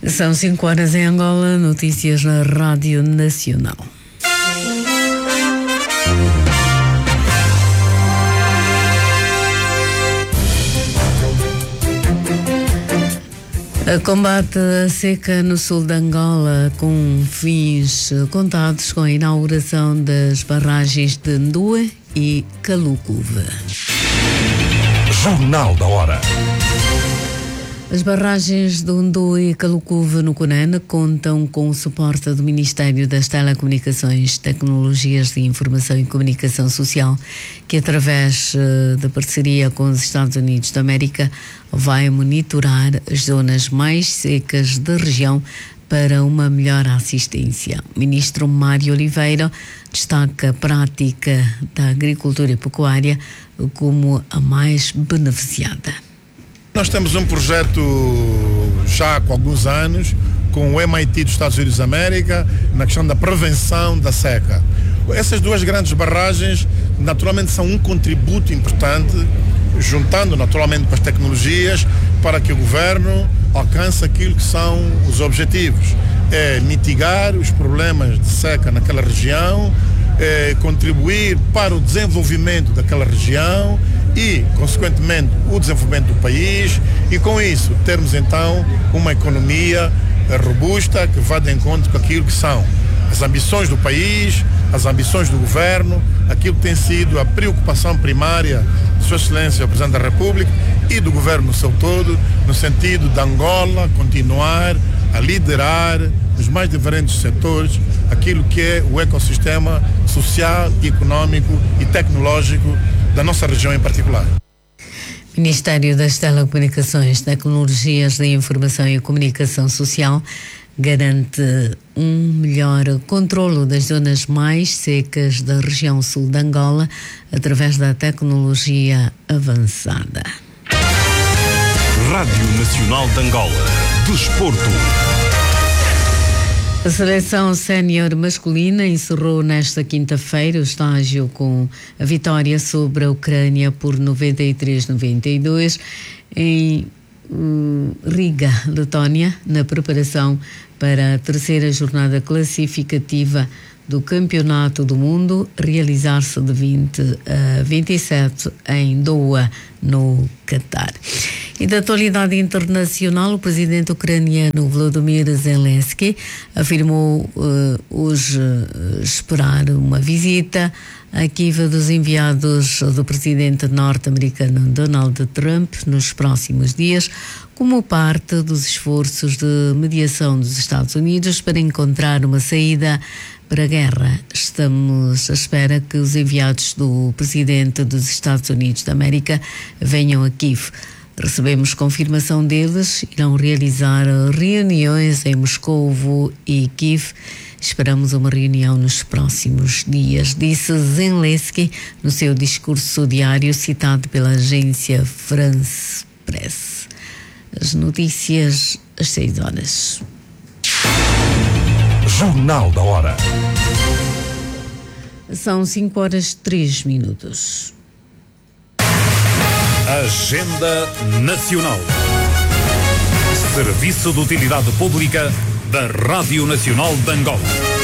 São 5 horas em Angola, notícias na Rádio Nacional. Combate a seca no sul de Angola com fins contados com a inauguração das barragens de Ndue e Calucuve. Jornal da Hora. As barragens de Ndue e Calucuve no Cunene contam com o suporte do Ministério das Telecomunicações, Tecnologias de Informação e Comunicação Social, que através da parceria com os Estados Unidos da América vai monitorar as zonas mais secas da região para uma melhor assistência. O ministro Mário Oliveira destaca a prática da agricultura e pecuária como a mais beneficiada. Nós temos um projeto já com alguns anos com o MIT dos Estados Unidos da América na questão da prevenção da seca. Essas duas grandes barragens naturalmente são um contributo importante, juntando naturalmente com as tecnologias para que o governo alcance aquilo que são os objetivos. É mitigar os problemas de seca naquela região, contribuir para o desenvolvimento daquela região e, consequentemente, o desenvolvimento do país e, com isso, termos então uma economia robusta que vá de encontro com aquilo que são as ambições do país, as ambições do governo, aquilo que tem sido a preocupação primária de Sua Excelência, o Presidente da República e do governo no seu todo, no sentido de Angola continuar a liderar nos mais diferentes setores aquilo que é o ecossistema social, económico e tecnológico da nossa região em particular. Ministério das Telecomunicações, Tecnologias de Informação e Comunicação Social garante um melhor controlo das zonas mais secas da região sul de Angola através da tecnologia avançada. Rádio Nacional de Angola. Desporto. A seleção sénior masculina encerrou nesta quinta-feira o estágio com a vitória sobre a Ucrânia por 93-92 em Riga, Letónia, na preparação para a terceira jornada classificativa do Campeonato do Mundo, realizar-se de 20 a 27 em Doha, no Catar. E da atualidade internacional, o presidente ucraniano Volodymyr Zelensky afirmou hoje esperar uma visita à Kiev dos enviados do presidente norte-americano Donald Trump nos próximos dias, como parte dos esforços de mediação dos Estados Unidos para encontrar uma saída para a guerra. Estamos à espera que os enviados do presidente dos Estados Unidos da América venham a Kiev. Recebemos confirmação deles, irão realizar reuniões em Moscovo e Kiev. Esperamos uma reunião nos próximos dias, disse Zelensky no seu discurso diário citado pela agência France Press. As notícias às 6 horas. Jornal da Hora. São 5 horas 3 minutos. Agenda Nacional. Serviço de Utilidade Pública da Rádio Nacional de Angola.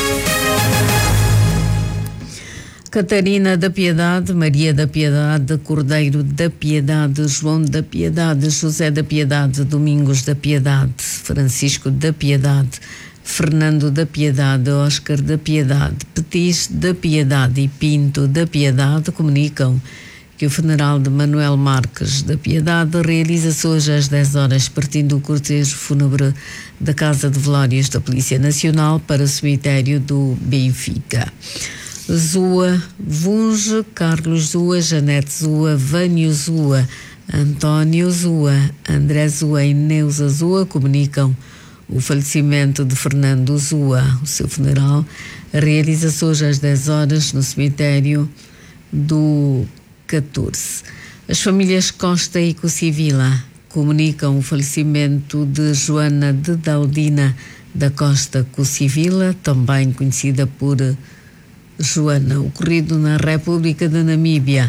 Catarina da Piedade, Maria da Piedade, Cordeiro da Piedade, João da Piedade, José da Piedade, Domingos da Piedade, Francisco da Piedade, Fernando da Piedade, Oscar da Piedade, Petis da Piedade e Pinto da Piedade comunicam que o funeral de Manuel Marques da Piedade realiza-se hoje às 10 horas, partindo do cortejo fúnebre da Casa de Velórios da Polícia Nacional para o cemitério do Benfica. Zua, Vunge, Carlos Zua, Janete Zua, Vânio Zua, António Zua, André Zua e Neuza Zua comunicam o falecimento de Fernando Zua. O seu funeral realiza-se hoje às 10 horas no cemitério do 14. As famílias Costa e Cocivila comunicam o falecimento de Joana de Daudina da Costa Cocivila, também conhecida por Joana, ocorrido na República da Namíbia.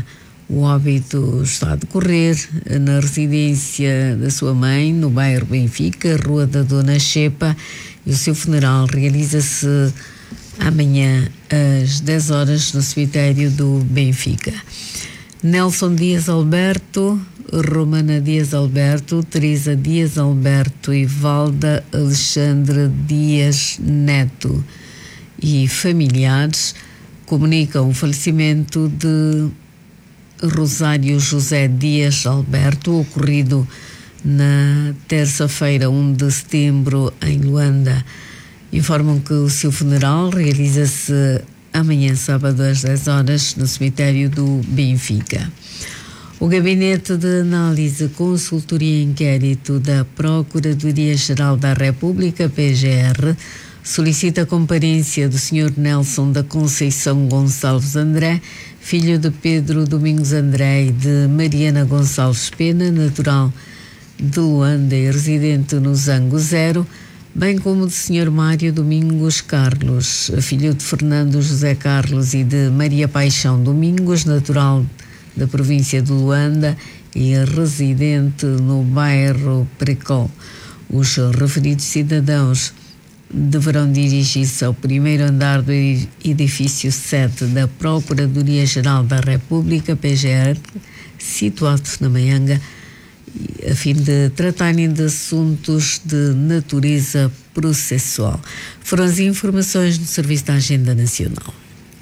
O óbito está a decorrer na residência da sua mãe, no bairro Benfica, Rua da Dona Chepa, e o seu funeral realiza-se amanhã às 10 horas no cemitério do Benfica. Nelson Dias Alberto, Romana Dias Alberto, Teresa Dias Alberto e Valda Alexandre Dias Neto e familiares comunicam o falecimento de Rosário José Dias Alberto, ocorrido na terça-feira, 1 de setembro, em Luanda. Informam que o seu funeral realiza-se amanhã, sábado, às 10 horas, no cemitério do Benfica. O Gabinete de Análise, Consultoria e Inquérito da Procuradoria-Geral da República, PGR, solicita a comparência do Sr. Nelson da Conceição Gonçalves André, filho de Pedro Domingos André e de Mariana Gonçalves Pena, natural de Luanda e residente no Zango Zero, bem como do Sr. Mário Domingos Carlos, filho de Fernando José Carlos e de Maria Paixão Domingos, natural da província de Luanda e residente no bairro Precol. Os referidos cidadãos deverão dirigir-se ao primeiro andar do edifício 7 da Procuradoria-Geral da República, PGR, situado na Maianga, a fim de tratarem de assuntos de natureza processual. Foram as informações do Serviço da Agenda Nacional.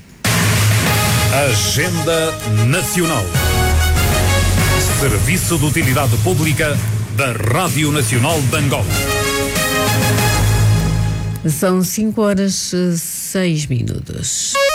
Agenda Nacional. Serviço de Utilidade Pública da Rádio Nacional de Angola. São 5 horas 6 minutos.